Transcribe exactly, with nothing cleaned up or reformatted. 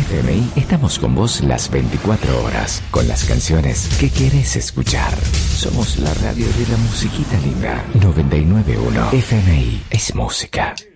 F M I estamos con vos las veinticuatro horas, con las canciones que querés escuchar. Somos la radio de la musiquita linda. noventa y nueve punto uno F M I es música.